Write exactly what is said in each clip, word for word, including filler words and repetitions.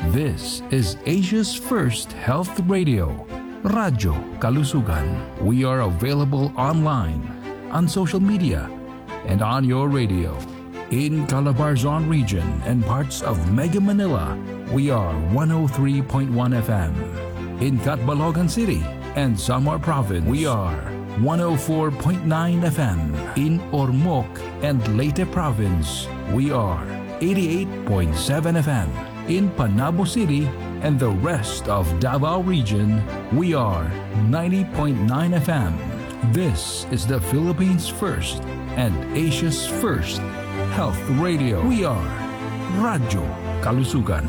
This is Asia's first health radio, Radyo Kalusugan. We are available online, on social media, and on your radio. In Calabarzon region and parts of Mega Manila, we are one oh three point one F M. In Catbalogan City and Samar Province, we are one oh four point nine F M. In Ormoc and Leyte Province, we are eighty-eight point seven F M. In Panabo City and the rest of Davao region, we are ninety point nine F M. This is the Philippines' first and Asia's first health radio. We are Radyo Kalusugan.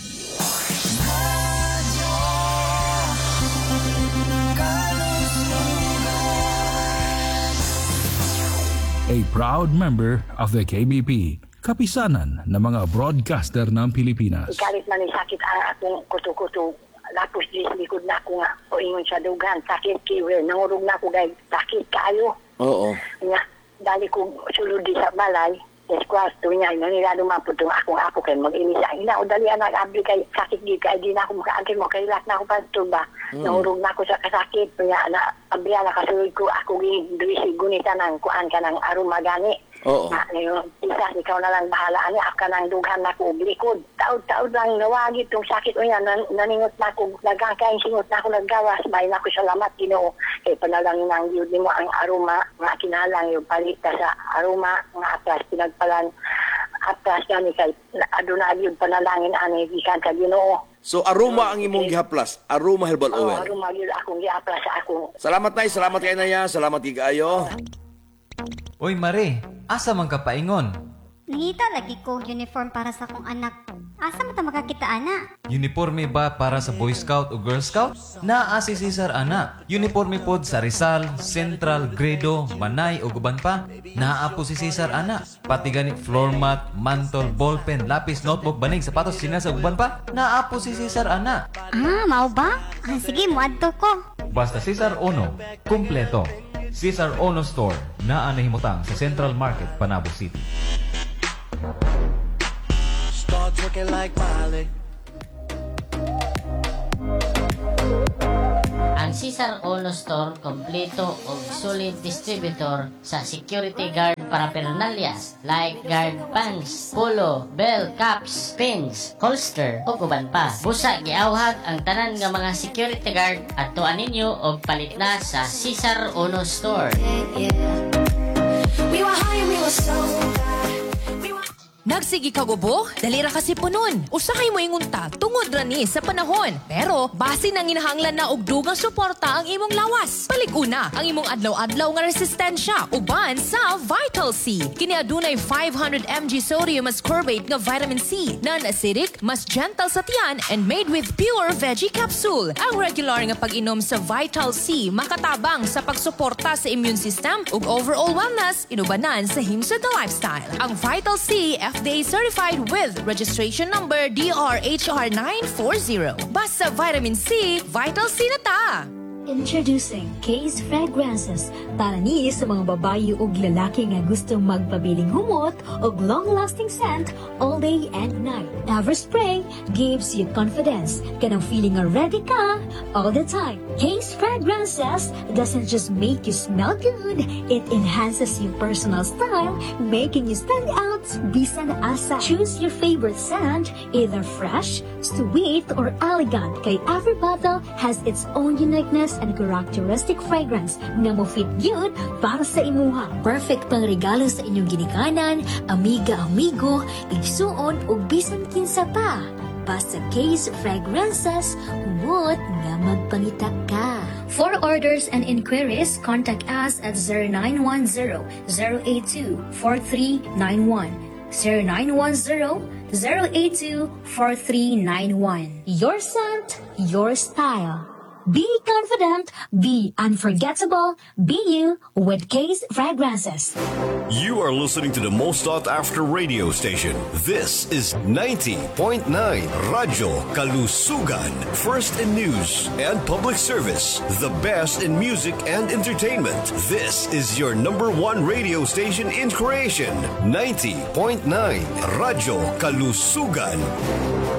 A proud member of the K B P, kapisanan ng mga broadcaster ng Pilipinas. Ikalit man ni sakit ang akong kuto-kuto. Lapos di sa likod na ako nga. O ingon sa dugan. Sakit kiwe. Nangurog na ako guys. Sakit kayo. Oo. Nga. Dali kong sulod di sa balay. Yes, kwarto niya. Nanilado mapod itong akong apo kayo. Mag-inis ang ina. O dali anak abli kay sakit di kay di na ako makaagin mo. Kailat na ako pa ito ba. Mm. Nangurog na ako sa kasakit. Kaya na abli na kasulod ko. Ako ginisi gunita ng kuan ka ng arumagani. Oo. Na, ngayon, isa, ikaw na lang bahala. Ano, ako nang dughan na ko, likod. Taod-taod lang nawagit itong sakit o yan. Nan naningot na ko, nagkakain singot na ako naggawas. Bahay na ko salamat, Ginoo. Kaya panalangin ng yun mo ang aroma. Nga kinalang yung palita sa aroma. Nga atras, pinagpalan. Atras yan, kay adunag yung panalangin. Ano, ikan ka, Ginoo. So, aroma ang imong gihaplas. Aroma herbal Oo, oil. aroma yun akong giaplas sa akong. Salamat na, salamat kayo na ya. Salamat kayo. Oy, Mare, asa man ka paingon? Nangita lagi ko uniform para sa akong anak. Asa man ta makakita ana? Uniforme ba para sa Boy Scout o Girl Scout? Naa si Cesar ana. Uniforme pod sa Rizal, Central, Gredo, Manay o guban pa. Naa po si Cesar ana. Pati gani floor mat, mantle, ballpen, lapis, notebook, banig, sapatos, sinas o guban pa. Naa po si Cesar ana. Ah, mao ba? Ah, sige, muadto ko. Basta Cesar Ono, kumpleto. Cesar Ono Store, naa na himutang sa Central Market, Panabo City. Start looking like Miley. Ang Cesar Ono Store kompleto og solid distributor sa security guard paraphernalias like guard pants, polo, bell, caps, pins, holster ug uban pa. Busa giawhag ang tanan nga mga security guard adtuan ninyo og palit na sa Cesar Ono Store. We were high and we were so bad. Nagsigi kagubo? Dalira kasi punon. Usahay mo ingunta, tungod rani sa panahon. Pero, base nang inahanglan na og dugang suporta ang imong lawas. Balik una, ang imong adlaw-adlaw nga resistensya, uban sa Vital C. Kini adunay five hundred milligrams sodium ascorbate nga vitamin C, non-acidic, mas gentle sa tiyan, and made with pure veggie capsule. Ang regular nga pag-inom sa Vital C, makatabang sa pagsuporta sa immune system ug overall wellness, inubanan sa Himsa the Lifestyle. Ang Vital C, F D A certified with registration number D R H R nine forty. Basta vitamin C, Vital C na ta! Introducing Case Fragrances para ni sa mga babayi ug lalaki nga gustong magpabiling humot ug long-lasting scent all day and night. Everspray gives you confidence. Kanang feeling nga ready ka all the time. Case Fragrances doesn't just make you smell good, it enhances your personal style, making you stand out bisan asa. Choose your favorite scent, either fresh, sweet, or elegant, kay every bottle has its own uniqueness and characteristic fragrance nga mo fit gyud para sa imuha. Perfect pang regalo sa inyong ginikanan, amiga-amigo, igsuon ug bisan kinsa pa. Basta Case Fragrances, humot nga magpangita ka. For orders and inquiries, contact us at zero nine one zero, zero eight two, four three nine one. zero nine one zero, zero eight two, four three nine one. Your scent, your style. Be confident, be unforgettable, be you with Case Fragrances. You are listening to the most sought after radio station. This is ninety point nine Radyo Kalusugan. First in news and public service. The best in music and entertainment. This is your number one radio station in creation. ninety point nine Radyo Kalusugan.